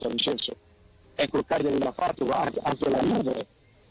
Vincenzo, ecco il Cagliari l'ha fatto, anche la Juve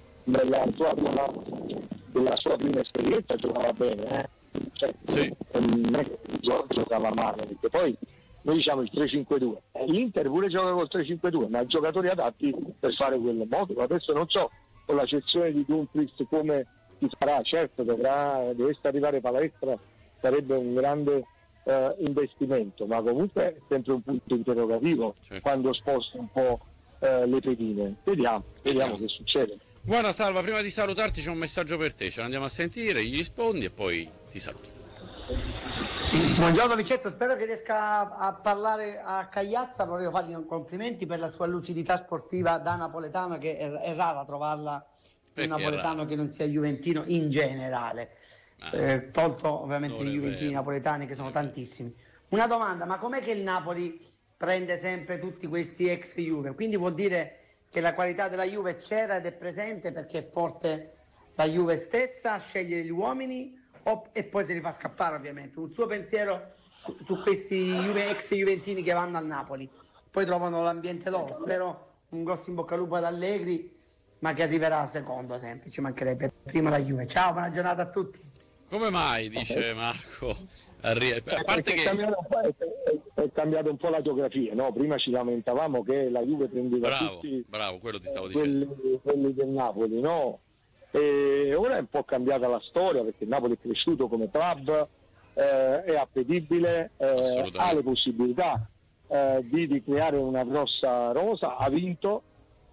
della sua prima esperienza giocava bene, cioè, sì. non è che giocava male, perché poi noi diciamo il 3-5-2, l'Inter pure gioca col 3-5-2, ma ha giocatori adatti per fare quel modo. Adesso non so con la cessione di Dumfries come si farà, certo dovesse arrivare Palestra, sarebbe un grande investimento, ma comunque è sempre un punto interrogativo, certo, quando sposta un po' le pedine. Vediamo che succede. Buona Salva, prima di salutarti c'è un messaggio per te, ce l'andiamo a sentire, gli rispondi e poi ti saluto. Buongiorno Vincenzo, spero che riesca a parlare a Cagliazza. Volevo fargli un complimenti per la sua lucidità sportiva da napoletano, che è rara trovarla un napoletano che non sia juventino in generale, tolto ovviamente i juventini napoletani che sono tantissimi. Una domanda, ma com'è che il Napoli prende sempre tutti questi ex Juve? Quindi vuol dire che la qualità della Juve c'era ed è presente perché è forte la Juve stessa a scegliere gli uomini e poi se li fa scappare, ovviamente. Un suo pensiero su questi ex juventini che vanno al Napoli, poi trovano l'ambiente loro. Spero un grosso in bocca al lupo ad Allegri, ma che arriverà sempre, ci mancherebbe, prima la Juve. Ciao, buona giornata a tutti. Come mai, dice Marco, a parte che è cambiato un po' la geografia, no? Prima ci lamentavamo che la Juve prendeva tutti quello ti stavo dicendo, quelli del Napoli, no? E ora è un po' cambiata la storia, perché il Napoli è cresciuto come club, è appetibile, ha le possibilità di creare una grossa rosa, ha vinto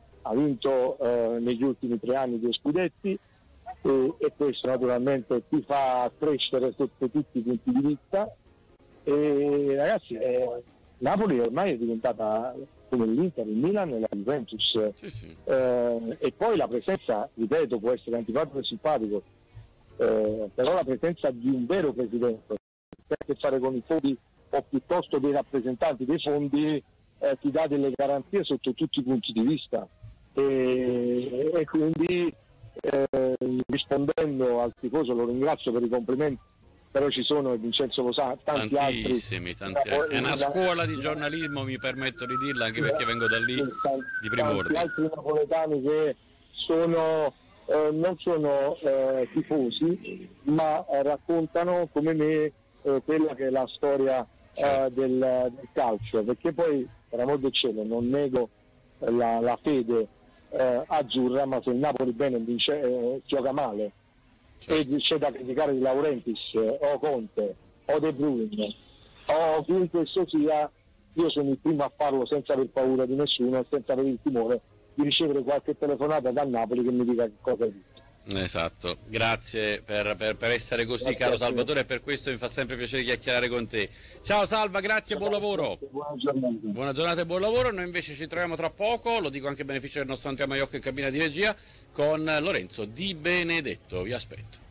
negli ultimi 3 anni 2 scudetti, e questo naturalmente ti fa crescere sotto tutti i punti di vista. E ragazzi, Napoli ormai è diventata come l'Inter, il Milan e la Juventus, sì. E poi la presenza, ripeto, può essere antipatico e simpatico, però la presenza di un vero presidente che ha a che fare con i fondi o piuttosto dei rappresentanti dei fondi ti dà delle garanzie sotto tutti i punti di vista, e quindi rispondendo al tifoso, lo ringrazio per i complimenti, però ci sono, e Vincenzo lo sa, tantissimi. È una scuola di giornalismo, mi permetto di dirla, anche perché vengo da lì, di Primordiale. Tanti altri napoletani che non sono tifosi, ma raccontano come me quella che è la storia del calcio, perché poi, per amor del cielo, non nego la fede azzurra, ma se il Napoli bene gioca male, certo, e c'è da criticare di Laurentiis o Conte o De Bruyne o chiunque esso sia, io sono il primo a farlo senza aver paura di nessuno e senza avere il timore di ricevere qualche telefonata dal Napoli che mi dica che cosa è detto. Esatto, grazie per essere così, grazie, caro Salvatore, e per questo mi fa sempre piacere chiacchierare con te. Ciao Salva, grazie e buon lavoro. Buona giornata e buon lavoro. Noi invece ci troviamo tra poco, lo dico anche a beneficio del nostro Andrea Maiocco in cabina di regia, con Lorenzo Di Benedetto. Vi aspetto.